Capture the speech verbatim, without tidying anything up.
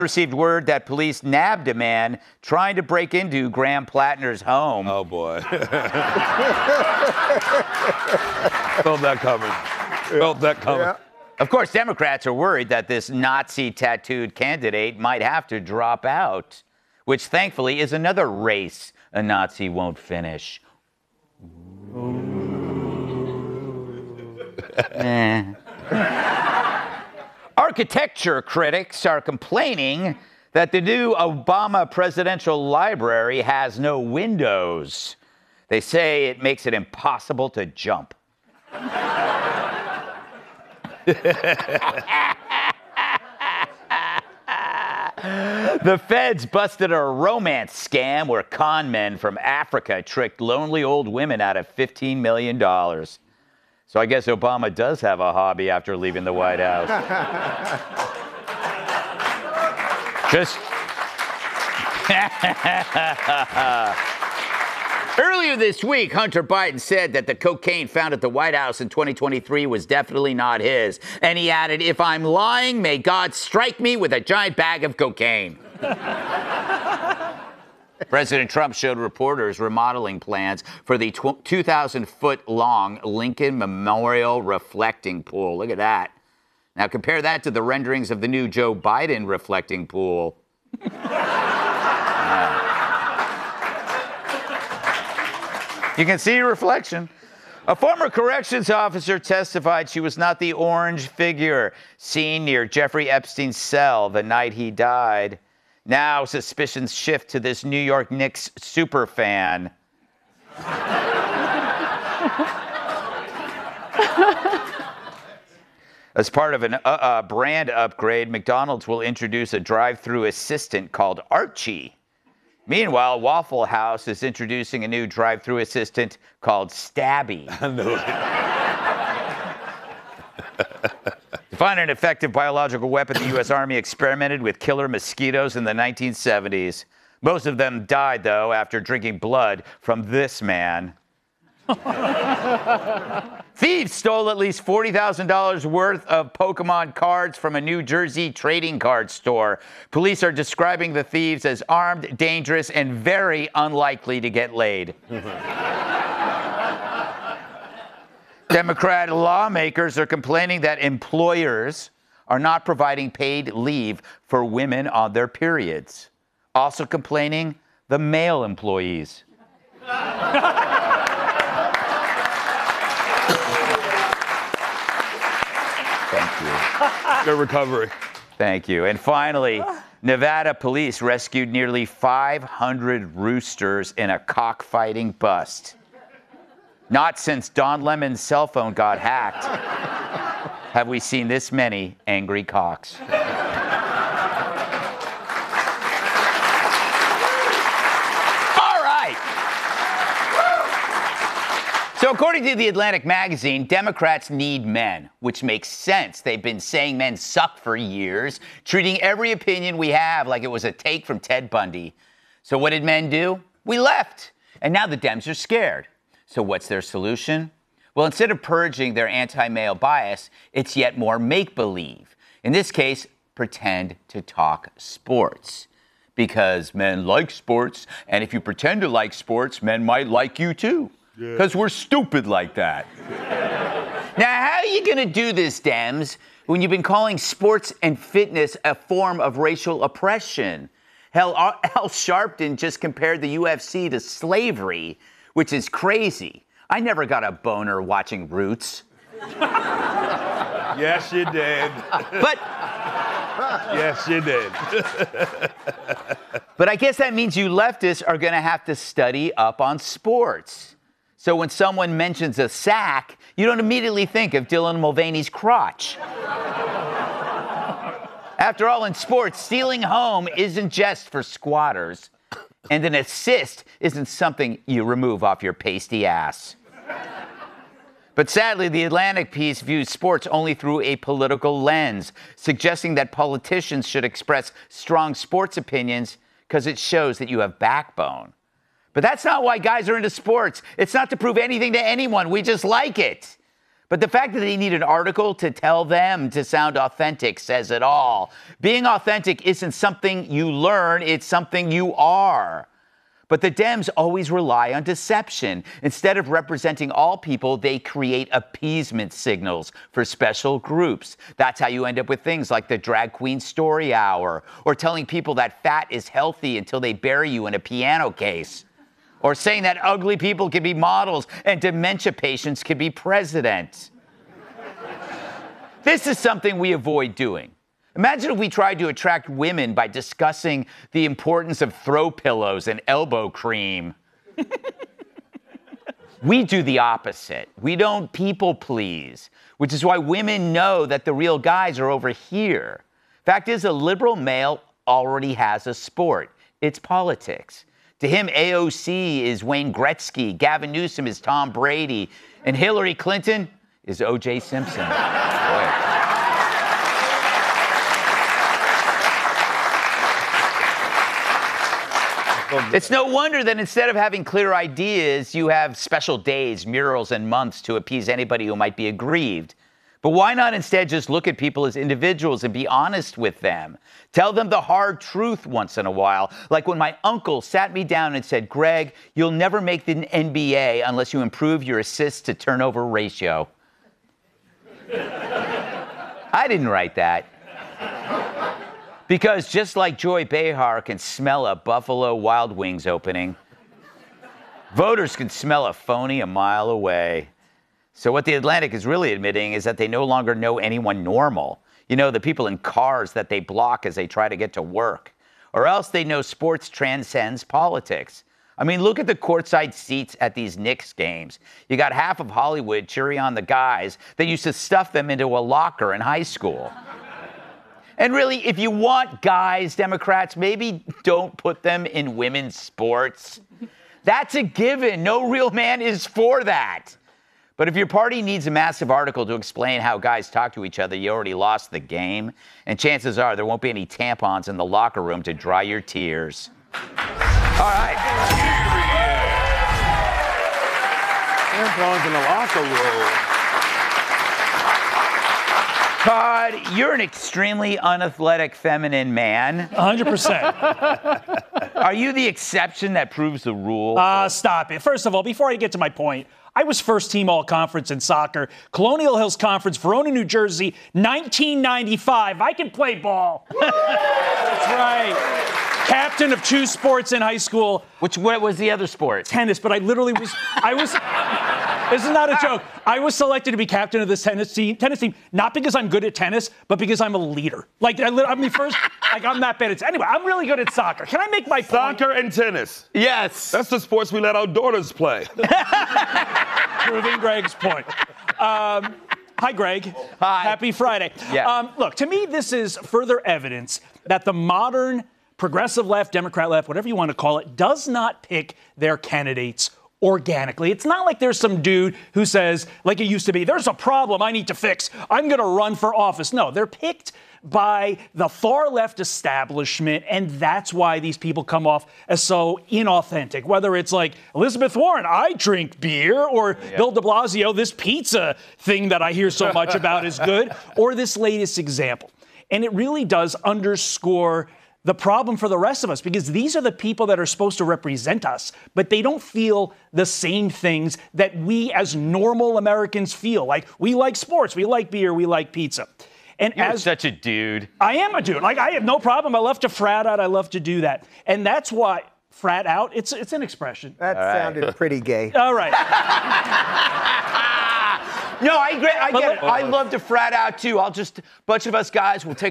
Received word that police nabbed a man trying to break into Graham Plattner's home. Oh, boy. Felt that coming. Yeah. Felt that coming. Yeah. Of course, Democrats are worried that this Nazi-tattooed candidate might have to drop out, which thankfully is another race a Nazi won't finish. eh. Architecture critics are complaining that the new Obama Presidential Library has no windows. They say it makes it impossible to jump. The feds busted a romance scam where con men from Africa tricked lonely old women out of fifteen million dollars. So I guess Obama does have a hobby after leaving the White House. Just earlier this week, Hunter Biden said that the cocaine found at the White House in twenty twenty-three was definitely not his. And he added, "If I'm lying, may God strike me with a giant bag of cocaine." President Trump showed reporters remodeling plans for the two thousand foot long Lincoln Memorial reflecting pool. Look at that. Now compare that to the renderings of the new Joe Biden reflecting pool. uh. You can see reflection. A former corrections officer testified she was not the orange figure seen near Jeffrey Epstein's cell the night he died. Now suspicions shift to this New York Knicks superfan. As part of a uh, uh, brand upgrade, McDonald's will introduce a drive-through assistant called Archie. Meanwhile, Waffle House is introducing a new drive-through assistant called Stabby. I know it. To find an effective biological weapon, the U S Army experimented with killer mosquitoes in the nineteen seventies. Most of them died, though, after drinking blood from this man. Thieves stole at least forty thousand dollars worth of Pokemon cards from a New Jersey trading card store. Police are describing the thieves as armed, dangerous, and very unlikely to get laid. Democrat lawmakers are complaining that employers are not providing paid leave for women on their periods. Also complaining, the male employees. Thank you. Good recovery. Thank you. And finally, Nevada police rescued nearly five hundred roosters in a cockfighting bust. Not since Don Lemon's cell phone got hacked have we seen this many angry cocks. All right. So according to The Atlantic magazine, Democrats need men, which makes sense. They've been saying men suck for years, treating every opinion we have like it was a take from Ted Bundy. So what did men do? We left. And now the Dems are scared. So what's their solution? Well, instead of purging their anti-male bias, it's yet more make-believe. In this case, pretend to talk sports. Because men like sports, and if you pretend to like sports, men might like you too. Because yeah. We're stupid like that. Now, how are you going to do this, Dems, when you've been calling sports and fitness a form of racial oppression? Hell, Al Sharpton just compared the U F C to slavery, which is crazy. I never got a boner watching Roots. Yes, you did. But yes, you did. But I guess that means you leftists are going to have to study up on sports. So when someone mentions a sack, you don't immediately think of Dylan Mulvaney's crotch. After all, in sports, stealing home isn't just for squatters. And an assist isn't something you remove off your pasty ass. But sadly, the Atlantic piece views sports only through a political lens, suggesting that politicians should express strong sports opinions because it shows that you have backbone. But that's not why guys are into sports. It's not to prove anything to anyone. We just like it. But the fact that they need an article to tell them to sound authentic says it all. Being authentic isn't something you learn, it's something you are. But the Dems always rely on deception. Instead of representing all people, they create appeasement signals for special groups. That's how you end up with things like the drag queen story hour, or telling people that fat is healthy until they bury you in a piano case. Or saying that ugly people can be models and dementia patients can be president. This is something we avoid doing. Imagine if we tried to attract women by discussing the importance of throw pillows and elbow cream. We do the opposite. We don't people please, which is why women know that the real guys are over here. Fact is, a liberal male already has a sport. It's politics. To him, A O C is Wayne Gretzky, Gavin Newsom is Tom Brady, and Hillary Clinton is O J Simpson. Boy. It's no wonder that instead of having clear ideas, you have special days, murals, and months to appease anybody who might be aggrieved. But why not instead just look at people as individuals and be honest with them? Tell them the hard truth once in a while. Like when my uncle sat me down and said, Greg, you'll never make the N B A unless you improve your assists to turnover ratio. I didn't write that. Because just like Joy Behar can smell a Buffalo Wild Wings opening, voters can smell a phony a mile away. So what The Atlantic is really admitting is that they no longer know anyone normal. You know, the people in cars that they block as they try to get to work. Or else they know sports transcends politics. I mean, look at the courtside seats at these Knicks games. You got half of Hollywood cheering on the guys that used to stuff them into a locker in high school. And really, if you want guys, Democrats, maybe don't put them in women's sports. That's a given. No real man is for that. But if your party needs a massive article to explain how guys talk to each other, you already lost the game. And chances are there won't be any tampons in the locker room to dry your tears. All right. Tampons in the locker room. Todd, you're an extremely unathletic feminine man. one hundred percent. Are you the exception that proves the rule? Uh, stop it. First of all, before I get to my point, I was first team all-conference in soccer, Colonial Hills Conference, Verona, New Jersey, nineteen ninety-five. I can play ball. That's right. Captain of two sports in high school. Which, what was the other sport? Tennis, but I literally was, I was, this is not a joke. I was selected to be captain of this tennis team, tennis team, not because I'm good at tennis, but because I'm a leader. Like, I, I'm the first, like, I'm that bad at, anyway, I'm really good at soccer. Can I make my point? Soccer and tennis. Yes. That's the sports we let our daughters play. Proving Greg's point. Um, hi, Greg. Hi. Happy Friday. Yeah. Um, look, to me, this is further evidence that the modern progressive left, Democrat left, whatever you want to call it, does not pick their candidates organically. It's not like there's some dude who says, like it used to be, there's a problem I need to fix. I'm going to run for office. No, they're picked by the far left establishment, and that's why these people come off as so inauthentic. Whether it's like Elizabeth Warren, I drink beer, or yeah. Bill de Blasio, this pizza thing that I hear so much about is good, or this latest example. And it really does underscore the problem for the rest of us, because these are the people that are supposed to represent us, but they don't feel the same things that we as normal Americans feel. Like, we like sports, we like beer, we like pizza. And You're as such a dude. I am a dude. Like, I have no problem. I love to frat out. I love to do that. And that's why frat out, it's it's an expression. That All sounded right. pretty gay. All right. No, I agree. I get it. But- I love to frat out too. I'll just, a bunch of us guys will take